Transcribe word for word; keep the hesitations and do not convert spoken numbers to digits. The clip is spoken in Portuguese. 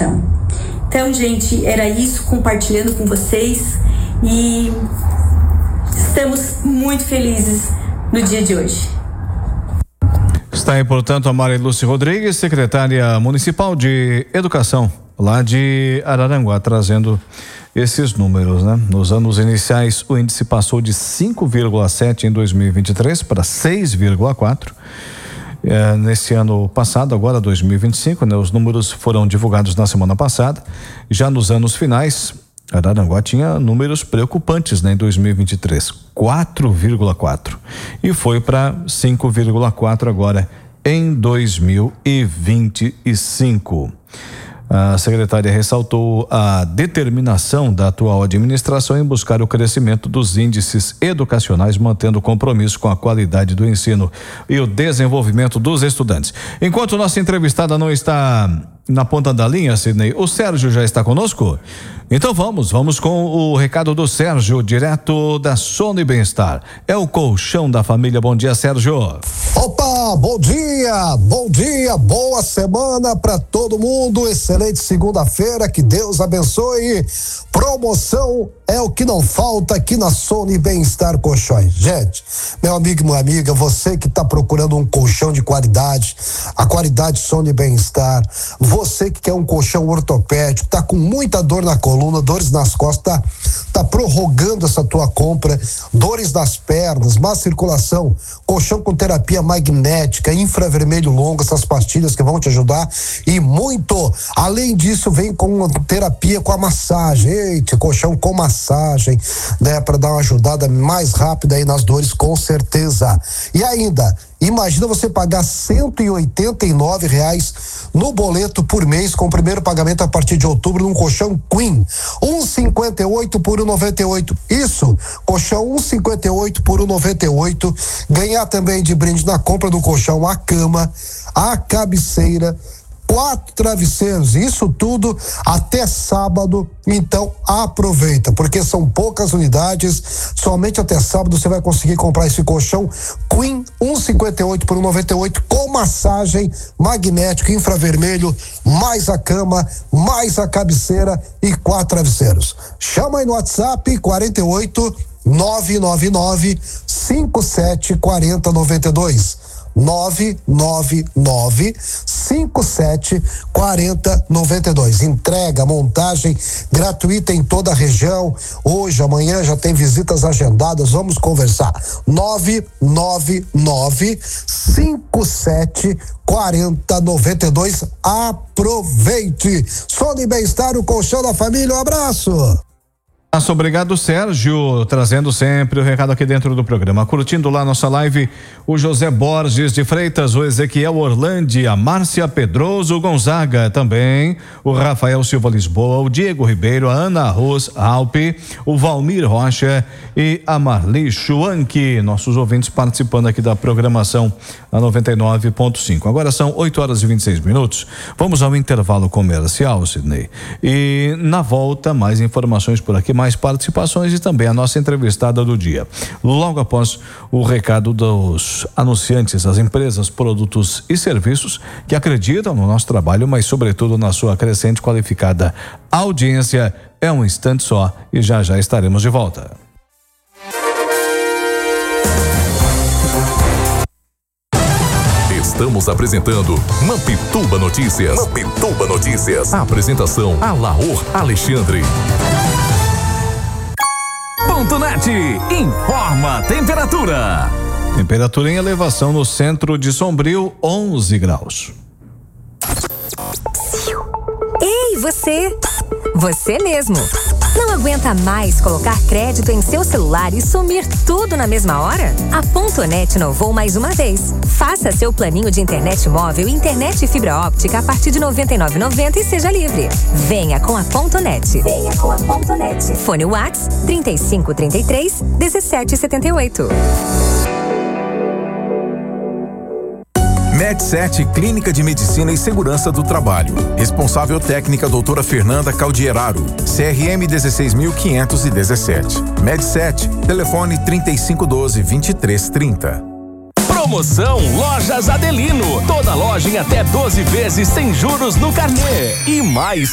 coração. Então, gente, era isso, compartilhando com vocês, e estamos muito felizes no dia de hoje. Está aí, portanto, a Maria Lúcia Rodrigues, secretária municipal de Educação, lá de Araranguá, trazendo esses números, né? Nos anos iniciais, o índice passou de cinco vírgula sete em dois mil e vinte e três para seis vírgula quatro. É, nesse ano passado, agora dois mil e vinte e cinco, né? Os números foram divulgados na semana passada. Já nos anos finais, Araranguá tinha números preocupantes, né? Em dois mil e vinte e três, quatro vírgula quatro, e foi para cinco vírgula quatro agora em dois mil e vinte e cinco. A secretária ressaltou a determinação da atual administração em buscar o crescimento dos índices educacionais, mantendo o compromisso com a qualidade do ensino e o desenvolvimento dos estudantes. Enquanto nossa entrevistada não está na ponta da linha, Sidney, o Sérgio já está conosco? Então vamos, vamos com o recado do Sérgio, direto da Sono e Bem-Estar. É o colchão da família. Bom dia, Sérgio. Opa, bom dia, bom dia, boa semana para todo mundo, excelente segunda-feira, que Deus abençoe. Promoção é o que não falta aqui na Sono e Bem-Estar Colchões. Gente, meu amigo e minha amiga, você que está procurando um colchão de qualidade, a qualidade Sono e Bem-Estar, você que quer um colchão ortopédico, tá com muita dor na coluna, dores nas costas, tá, tá prorrogando essa tua compra, dores nas pernas, má circulação, colchão com terapia magnética, infravermelho longo, essas pastilhas que vão te ajudar, e muito. Além disso, vem com uma terapia com a massagem. Eita, colchão com massagem, né, para dar uma ajudada mais rápida aí nas dores, com certeza. E ainda, imagina você pagar cento e oitenta e nove reais no boleto por mês, com o primeiro pagamento a partir de outubro, num colchão Queen, um e cinquenta e oito por um e noventa e oito. Isso, colchão um e cinquenta e oito por um e noventa e oito. Ganhar também de brinde na compra do colchão a cama, a cabeceira, quatro travesseiros, isso tudo até sábado. Então aproveita, porque são poucas unidades, somente até sábado você vai conseguir comprar esse colchão Queen um e cinquenta e oito por um e noventa e oito, com massagem magnético, infravermelho, mais a cama, mais a cabeceira e quatro travesseiros. Chama aí no WhatsApp quarenta e oito, nove nove nove, cinco sete quatro zero nove dois. nove nove nove, cinco sete quatro zero nove dois. Entrega, montagem gratuita em toda a região. Hoje, amanhã já tem visitas agendadas. Vamos conversar. nove nove nove, cinco sete quatro zero nove dois. Aproveite. Sono e Bem-Estar, o colchão da família. Um abraço. Obrigado, Sérgio, trazendo sempre o recado aqui dentro do programa. Curtindo lá nossa live, o José Borges de Freitas, o Ezequiel Orlandi, a Márcia Pedroso Gonzaga também, o Rafael Silva Lisboa, o Diego Ribeiro, a Ana Ros Alpe, o Valmir Rocha e a Marli Schwank, nossos ouvintes participando aqui da programação a noventa e nove ponto cinco. Agora são oito horas e vinte e seis minutos. Vamos ao intervalo comercial, Sidney. E na volta, mais informações por aqui, mais participações e também a nossa entrevistada do dia. Logo após o recado dos anunciantes, as empresas, produtos e serviços que acreditam no nosso trabalho, mas sobretudo na sua crescente qualificada audiência. É um instante só e já já estaremos de volta. Estamos apresentando Mampituba Notícias. Mampituba Notícias. A apresentação Alaor Alexandre. Ponto Net informa a temperatura. Temperatura em elevação no centro de Sombrio, onze graus. Ei, você! Você mesmo! Não aguenta mais colocar crédito em seu celular e sumir tudo na mesma hora? A Ponto Net inovou mais uma vez. Faça seu planinho de internet móvel e internet fibra óptica a partir de noventa e nove reais e noventa centavos e seja livre. Venha com a Ponto Net. Venha com a Ponto Net. Fone Whats trinta e cinco, trinta e três, dezessete, setenta e oito. Med-Sete Clínica de Medicina e Segurança do Trabalho. Responsável técnica doutora Fernanda Caldieraro. C R M dezesseis mil quinhentos e dezessete. Med-Sete, telefone trinta e cinco, doze, vinte e três, trinta. Promoção Lojas Adelino. Toda loja em até doze vezes sem juros no carnê. E mais